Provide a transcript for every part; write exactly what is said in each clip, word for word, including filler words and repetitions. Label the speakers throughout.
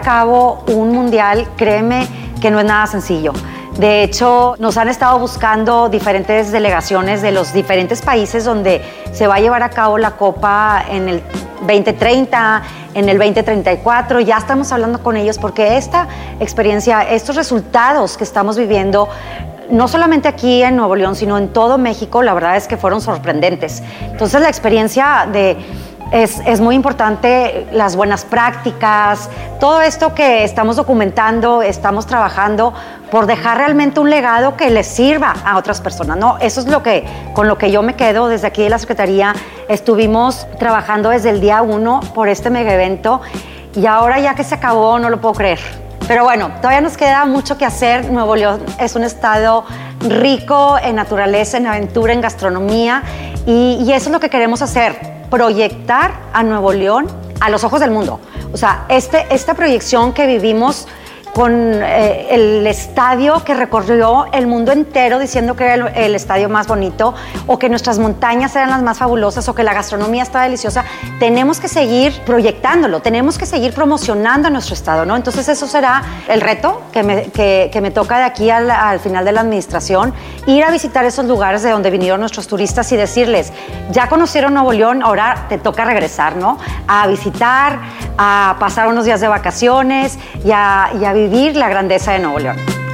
Speaker 1: cabo un mundial, créeme que no es nada sencillo. De hecho, nos han estado buscando diferentes delegaciones de los diferentes países donde se va a llevar a cabo la Copa en el veinte treinta, en el veinte treinta y cuatro. Ya estamos hablando con ellos porque esta experiencia, estos resultados que estamos viviendo, no solamente aquí en Nuevo León, sino en todo México, la verdad es que fueron sorprendentes. Entonces, la experiencia de... Es, es muy importante las buenas prácticas, todo esto que estamos documentando, estamos trabajando por dejar realmente un legado que les sirva a otras personas, ¿no? Eso es lo que, con lo que yo me quedo desde aquí de la Secretaría. Estuvimos trabajando desde el día uno por este mega evento y ahora ya que se acabó no lo puedo creer. Pero bueno, todavía nos queda mucho que hacer. Nuevo León es un estado rico en naturaleza, en aventura, en gastronomía y, y eso es lo que queremos hacer. Proyectar a Nuevo León a los ojos del mundo. O sea, este, esta proyección que vivimos con eh, el estadio que recorrió el mundo entero diciendo que era el, el estadio más bonito, o que nuestras montañas eran las más fabulosas, o que la gastronomía está deliciosa, tenemos que seguir proyectándolo, tenemos que seguir promocionando a nuestro estado, ¿no? Entonces eso será el reto que me, que, que me toca de aquí al, al final de la administración, ir a visitar esos lugares de donde vinieron nuestros turistas y decirles, ya conocieron Nuevo León, ahora te toca regresar, ¿no? A visitar, a pasar unos días de vacaciones y a, y a vivir la grandeza de Nuevo León.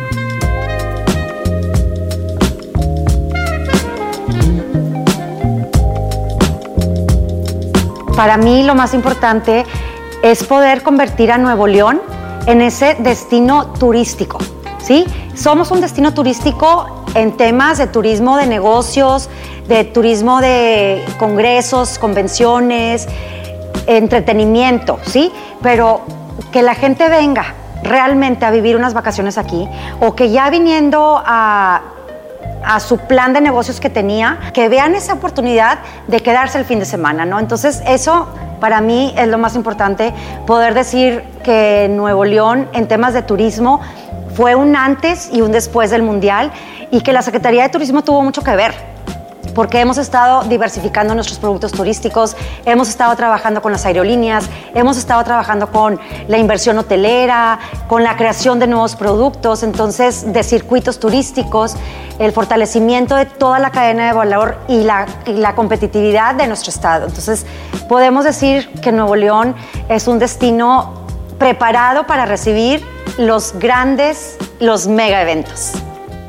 Speaker 1: Para mí lo más importante es poder convertir a Nuevo León en ese destino turístico, ¿sí? Somos un destino turístico en temas de turismo de negocios, de turismo de congresos, convenciones, entretenimiento, ¿sí? Pero que la gente venga realmente a vivir unas vacaciones aquí, o que ya viniendo a, a su plan de negocios que tenía, que vean esa oportunidad de quedarse el fin de semana, ¿no? Entonces eso para mí es lo más importante, poder decir que Nuevo León en temas de turismo fue un antes y un después del Mundial, y que la Secretaría de Turismo tuvo mucho que ver, porque hemos estado diversificando nuestros productos turísticos, hemos estado trabajando con las aerolíneas, hemos estado trabajando con la inversión hotelera, con la creación de nuevos productos, entonces de circuitos turísticos, el fortalecimiento de toda la cadena de valor y la, y la competitividad de nuestro estado. Entonces podemos decir que Nuevo León es un destino preparado para recibir los grandes, los mega eventos.